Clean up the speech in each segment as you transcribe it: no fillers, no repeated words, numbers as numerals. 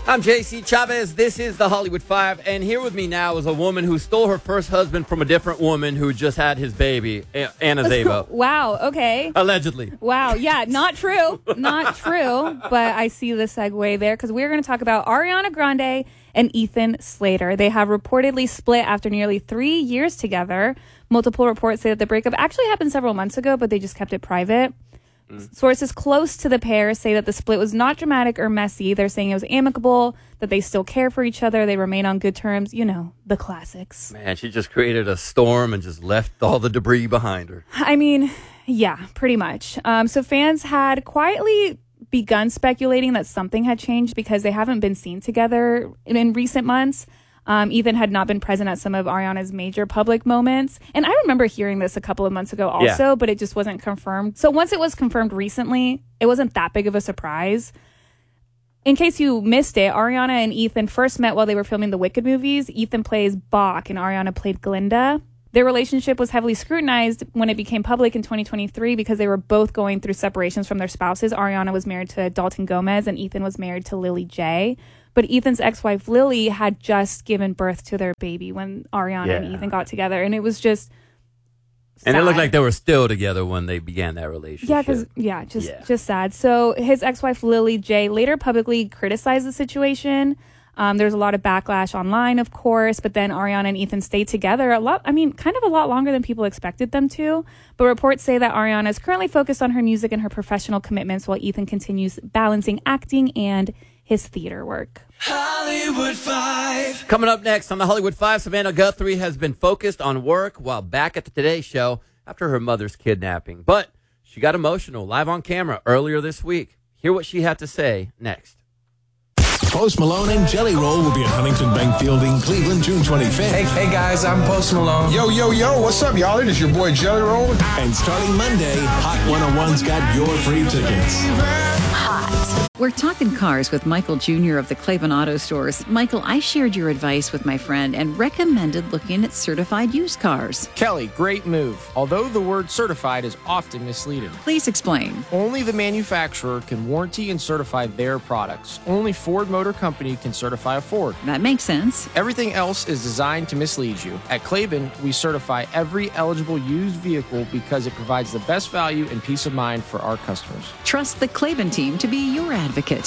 I'm JC Chavez. This is the Hollywood Five, and here with me now is a woman who stole her first husband from a different woman who just had his baby, Anna Zava. Wow, okay. Allegedly. Wow, yeah, not true. Not true, but I see the segue there because we're going to talk about Ariana Grande and Ethan Slater. They have reportedly split after nearly 3 years together. Multiple reports say that the breakup actually happened several months ago, but they just kept it private. Sources close to the pair say that the split was not dramatic or messy. They're saying it was amicable, that they still care for each other, they remain on good terms. You know, the classics. Man, she just created a storm and just left all the debris behind her. I mean, yeah, pretty much. So fans had quietly begun speculating that something had changed because they haven't been seen together in recent months. Ethan had not been present at some of Ariana's major public moments. And I remember hearing this a couple of months ago also, but it just wasn't confirmed. So once it was confirmed recently, it wasn't that big of a surprise. In case you missed it, Ariana and Ethan first met while they were filming the Wicked movies. Ethan plays Bach and Ariana played Glinda. Their relationship was heavily scrutinized when it became public in 2023 because they were both going through separations from their spouses. Ariana was married to Dalton Gomez and Ethan was married to Lily J. But Ethan's ex-wife, Lily, had just given birth to their baby when Ariana and Ethan got together. And it was just sad. And it looked like they were still together when they began that relationship. Just sad. So his ex-wife, Lily J, later publicly criticized the situation. There's a lot of backlash online, of course. But then Ariana and Ethan stayed together a lot longer than people expected them to. But reports say that Ariana is currently focused on her music and her professional commitments while Ethan continues balancing acting and his theater work. Hollywood Five. Coming up next on the Hollywood Five, Savannah Guthrie has been focused on work while back at the Today Show after her mother's kidnapping. But she got emotional live on camera earlier this week. Hear what she had to say next. Post Malone and Jelly Roll will be at Huntington Bank Field in Cleveland, June 25th. Hey guys, I'm Post Malone. Yo, what's up, y'all? It is your boy Jelly Roll. And starting Monday, Hot 101's got your free tickets. We're talking cars with Michael Jr. of the Claiborne Auto Stores. Michael, I shared your advice with my friend and recommended looking at certified used cars. Kelly, great move. Although the word certified is often misleading. Please explain. Only the manufacturer can warranty and certify their products. Only Ford Motor Company can certify a Ford. That makes sense. Everything else is designed to mislead you. At Claiborne, we certify every eligible used vehicle because it provides the best value and peace of mind for our customers. Trust the Claiborne team to be your advocate.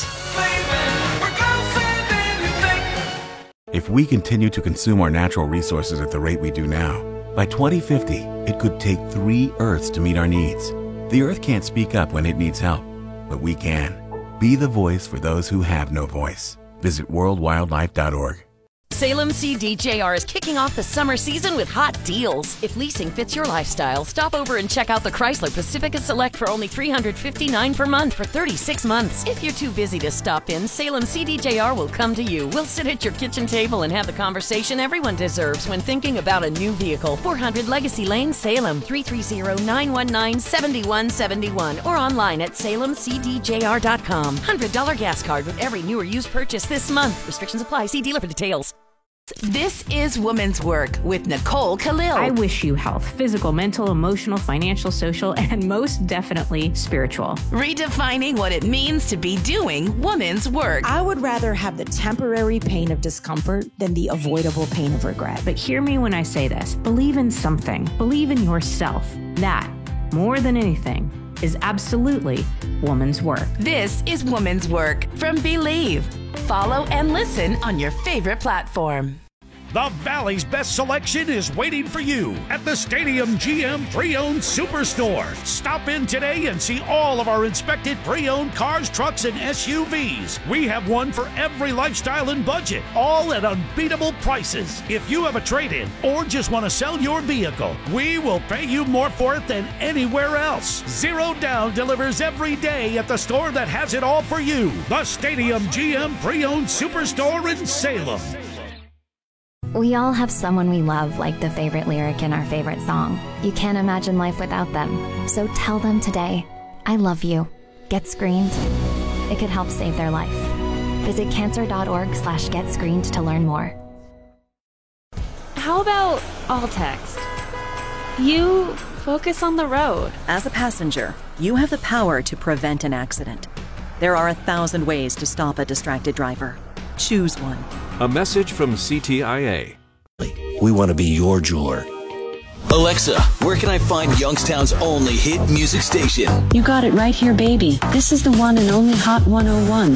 If we continue to consume our natural resources at the rate we do now, by 2050, it could take 3 Earths to meet our needs. The Earth can't speak up when it needs help, but we can. Be the voice for those who have no voice. Visit worldwildlife.org. Salem CDJR is kicking off the summer season with hot deals. If leasing fits your lifestyle, stop over and check out the Chrysler Pacifica Select for only $359 per month for 36 months. If you're too busy to stop in, Salem CDJR will come to you. We'll sit at your kitchen table and have the conversation everyone deserves when thinking about a new vehicle. 400 Legacy Lane, Salem, 330-919-7171 or online at salemcdjr.com. $100 gas card with every new or used purchase this month. Restrictions apply. See dealer for details. This is Woman's Work with Nicole Khalil. I wish you health, physical, mental, emotional, financial, social, and most definitely spiritual. Redefining what it means to be doing woman's work. I would rather have the temporary pain of discomfort than the avoidable pain of regret. But hear me when I say this. Believe in something. Believe in yourself. That, more than anything, is absolutely woman's work. This is Woman's Work from Believe. Follow and listen on your favorite platform. The Valley's best selection is waiting for you at the Stadium GM Pre-Owned Superstore. Stop in today and see all of our inspected pre-owned cars, trucks, and SUVs. We have one for every lifestyle and budget, all at unbeatable prices. If you have a trade-in or just want to sell your vehicle, we will pay you more for it than anywhere else. Zero Down delivers every day at the store that has it all for you. The Stadium GM Pre-Owned Superstore in Salem. We all have someone we love, like the favorite lyric in our favorite song. You can't imagine life without them. So tell them today, I love you. Get screened. It could help save their life. Visit cancer.org/getscreened to learn more. How about all text? You focus on the road. As a passenger, you have the power to prevent an accident. There are 1,000 ways to stop a distracted driver. choose one. A message from CTIA. We want to be your jeweler. Alexa, where can I find Youngstown's only hit music station? You got it right here, baby. This is the one and only Hot 101.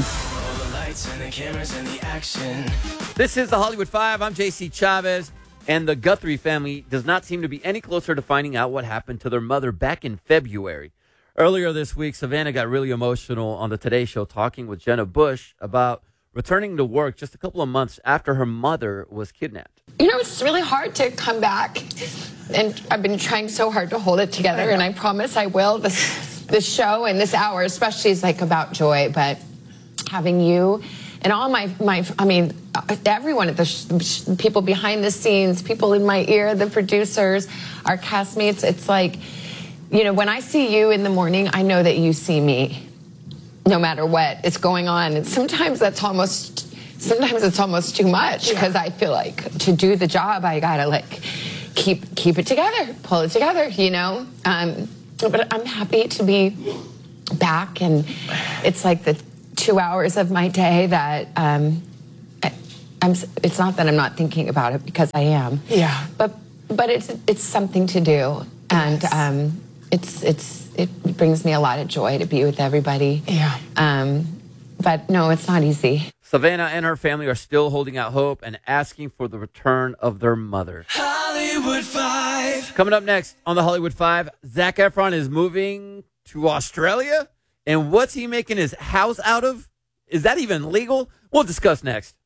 This is the Hollywood Five. I'm JC Chavez, and the Guthrie family does not seem to be any closer to finding out what happened to their mother back in February. Earlier this week, Savannah got really emotional on the Today Show talking with Jenna Bush about returning to work just a couple of months after her mother was kidnapped. You know, it's really hard to come back, and I've been trying so hard to hold it together, and I promise I will. This show and this hour especially is like about joy, but having you and all my I mean, everyone at the people behind the scenes, people in my ear, the producers, our castmates, it's like, you know, when I see you in the morning, I know that you see me. No matter what is going on. And sometimes it's almost too much because I feel like to do the job, I gotta like keep it together, pull it together, you know? But I'm happy to be back, and it's like the 2 hours of my day that it's not that I'm not thinking about it, because I am. Yeah. But it's something to do. And it brings me a lot of joy to be with everybody. Yeah. But no, it's not easy. Savannah and her family are still holding out hope and asking for the return of their mother. Hollywood Five. Coming up next on the Hollywood Five, Zac Efron is moving to Australia. And what's he making his house out of? Is that even legal? We'll discuss next.